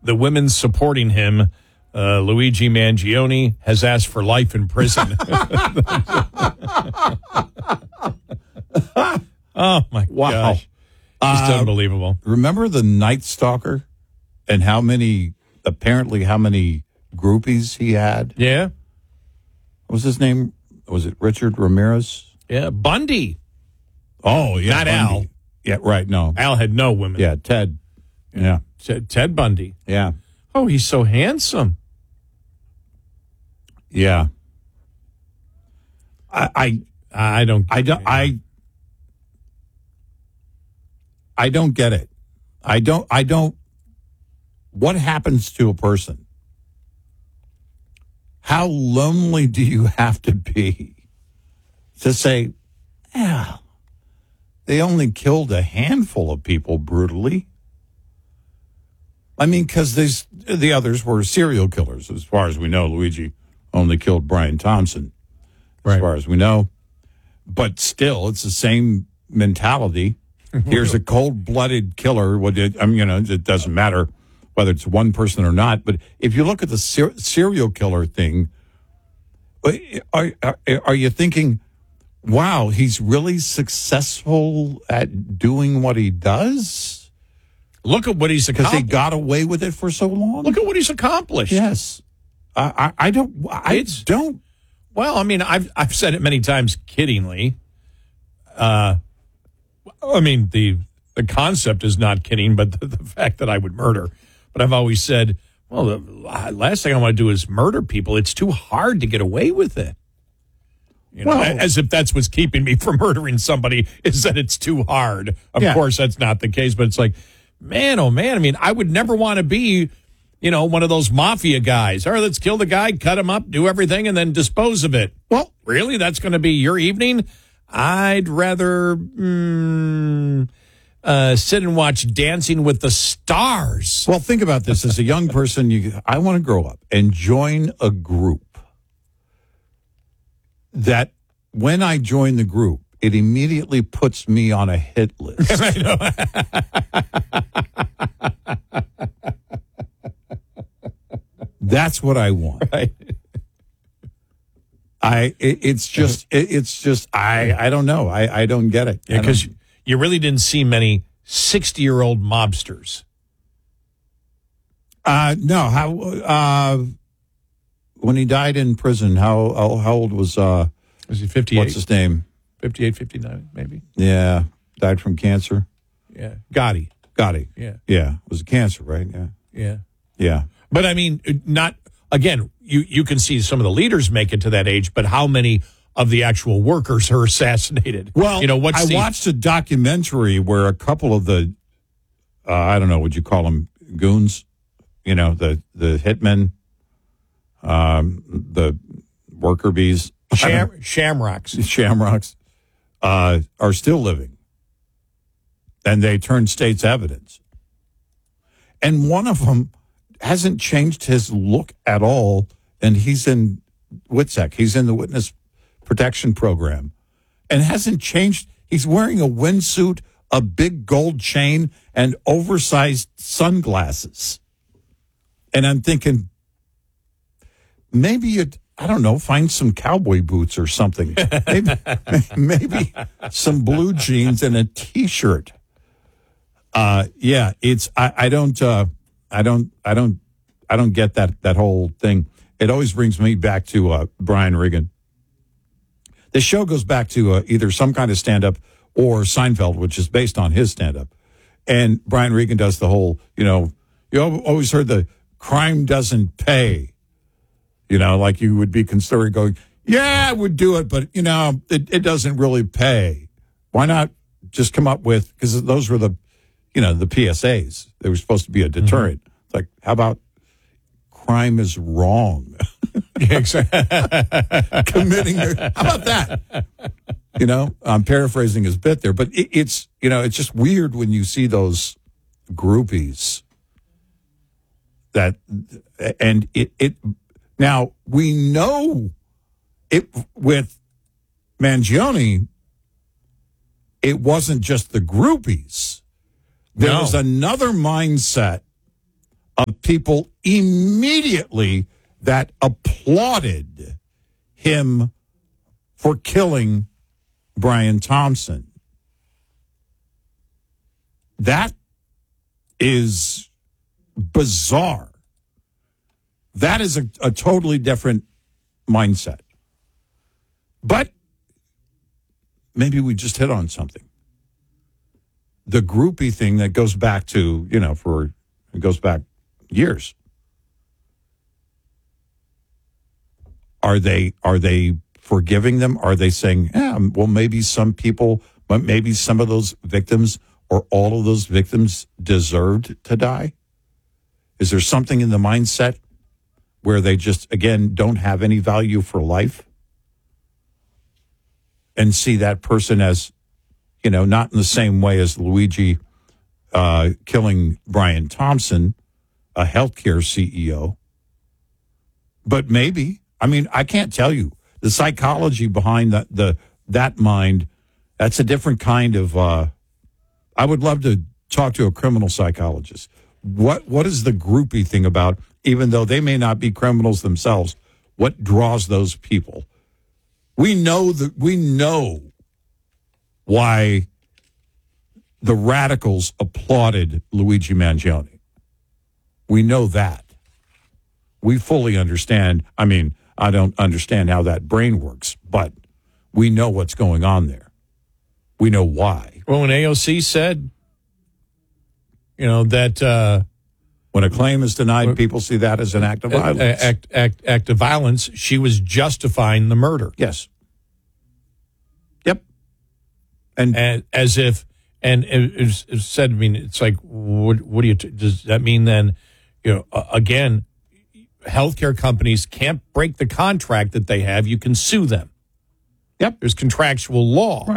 the women supporting him, Luigi Mangione, has asked for life in prison. Oh, my gosh. Just unbelievable. Remember the Night Stalker and how many groupies he had? Yeah. What was his name? Was it Richard Ramirez? Yeah, Bundy. Oh, yeah. Not Bundy. Al. Yeah, right, no. Al had no women. Yeah, Ted. Yeah. Ted Bundy. Yeah. Oh, he's so handsome. Yeah. I don't get it. I don't. What happens to a person? How lonely do you have to be to say, yeah, they only killed a handful of people brutally? I mean, because the others were serial killers. As far as we know, Luigi only killed Brian Thompson, as far as we know. But still, it's the same mentality. Here's a cold-blooded killer. It doesn't matter whether it's one person or not. But if you look at the serial killer thing, are you thinking, wow, he's really successful at doing what he does? Look at what he's accomplished. Because he got away with it for so long? Look at what he's accomplished. Yes. I don't. Well, I mean, I've said it many times kiddingly. I mean, the concept is not kidding, but the fact that I would murder. But I've always said, well, the last thing I want to do is murder people. It's too hard to get away with it. As if that's what's keeping me from murdering somebody, is that it's too hard. Of course, that's not the case, but it's like, man, oh, man. I mean, I would never want to be, one of those mafia guys. All right, let's kill the guy, cut him up, do everything, and then dispose of it. Well, really? That's going to be your evening? I'd rather sit and watch Dancing with the Stars. Well, think about this. As a young person, I want to grow up and join a group that when I join the group, it immediately puts me on a hit list. I know. That's what I want. Right. I don't know. I don't get it. Yeah, because you really didn't see many 60-year-old mobsters. No. How? When he died in prison, how old was? Was he 58? What's his name? 58, 59, maybe. Yeah, died from cancer. Yeah, Gotti. Yeah. It was cancer, right? Yeah. But I mean, not again. You can see some of the leaders make it to that age, but how many of the actual workers are assassinated? Well, I watched a documentary where a couple of the, I don't know, would you call them goons? The hitmen, the worker bees. Shamrocks are still living. And they turned state's evidence. And one of them hasn't changed his look at all, and he's in WITSEC. He's in the Witness Protection Program, and hasn't changed. He's wearing a windsuit, a big gold chain, and oversized sunglasses. And I'm thinking, maybe you'd, I don't know, find some cowboy boots or something. Maybe some blue jeans and a T-shirt. It's I don't get that whole thing. It always brings me back to Brian Regan. The show goes back to either some kind of stand-up or Seinfeld, which is based on his stand-up. And Brian Regan does the whole, you always heard the crime doesn't pay. Like you would be considering going, yeah, I would do it, but, it doesn't really pay. Why not just come up with, because those were the PSAs. They were supposed to be a deterrent. Mm-hmm. It's like, how about crime is wrong? Yeah, exactly. How about that? I'm paraphrasing his bit there, but it's just weird when you see those groupies and it now we know it with Mangione, it wasn't just the groupies. There was another mindset of people immediately that applauded him for killing Brian Thompson. That is bizarre. That is a totally different mindset. But maybe we just hit on something. The groupie thing that goes back to, it goes back years. Are they forgiving them? Are they saying, well, maybe some people, but maybe some of those victims or all of those victims deserved to die? Is there something in the mindset where they just, again, don't have any value for life and see that person as, not in the same way as Luigi killing Brian Thompson, a healthcare CEO, but maybe, I can't tell you the psychology behind that mind. That's a different kind of, I would love to talk to a criminal psychologist. What is the groupie thing about, even though they may not be criminals themselves, what draws those people? We know why the radicals applauded Luigi Mangione. We know that. We fully understand. I don't understand how that brain works, but we know what's going on there. We know why. Well, when AOC said, that when a claim is denied, people see that as an act of violence. Act of violence, she was justifying the murder. Yes. Yep. And as if, and it said, it's like, what do you, does that mean then, again, healthcare companies can't break the contract that they have. You can sue them. Yep. There's contractual law.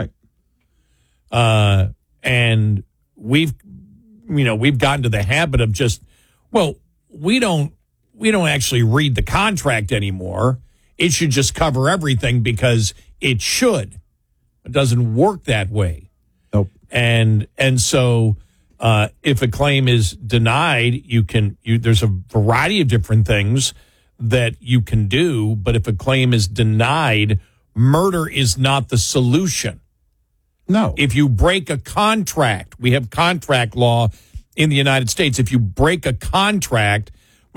Right. And we've gotten to the habit of just, we don't actually read the contract anymore. It should just cover everything because it should. It doesn't work that way. Nope. And so if a claim is denied, there's a variety of different things that you can do. But if a claim is denied, murder is not the solution. No. If you break a contract, we have contract law in the United States. If you break a contract,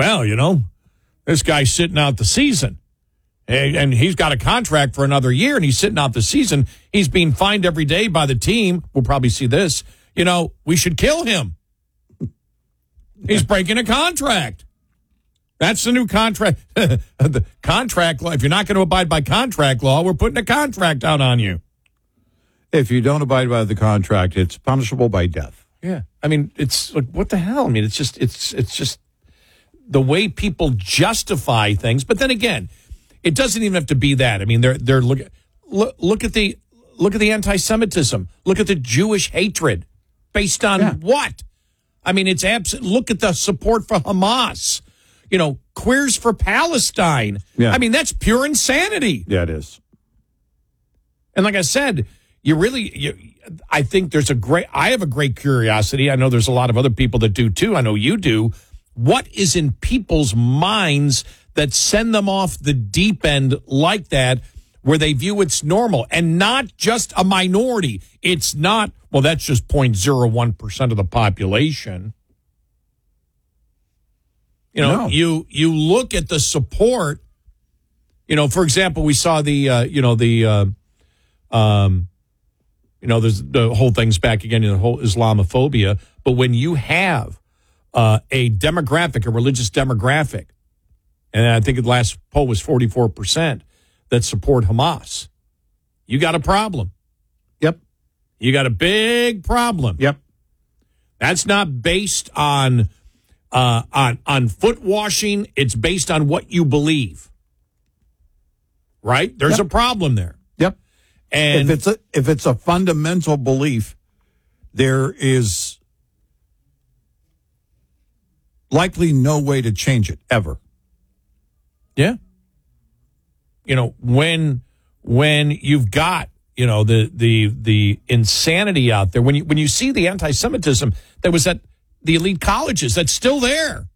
this guy's sitting out the season. And he's got a contract for another year, and he's sitting out the season. He's being fined every day by the team. We'll probably see this. We should kill him. He's breaking a contract. That's the new contract. The contract law. If you're not going to abide by contract law, we're putting a contract out on you. If you don't abide by the contract, it's punishable by death. Yeah. It's like, what the hell? It's just the way people justify things. But then again, it doesn't even have to be that. They're look at the anti-Semitism. Look at the Jewish hatred based on what? It's absent. Look at the support for Hamas. Queers for Palestine. Yeah. That's pure insanity. Yeah, it is. And like I said, I think I have a great curiosity. I know there's a lot of other people that do too. I know you do. What is in people's minds that send them off the deep end like that, where they view it's normal, and not just a minority? It's not, that's just 0.01% of the population. No. You look at the support. For example, we saw there's the whole thing's back again, the whole Islamophobia. But when you have a religious demographic, and I think the last poll was 44% that support Hamas, you got a problem. Yep. You got a big problem. Yep. That's not based on foot washing. It's based on what you believe. Right? There's a problem there. Yep. And if it's a fundamental belief, there is likely no way to change it ever. Yeah. When you've got, the insanity out there, when you see the anti-Semitism that was at the elite colleges, that's still there.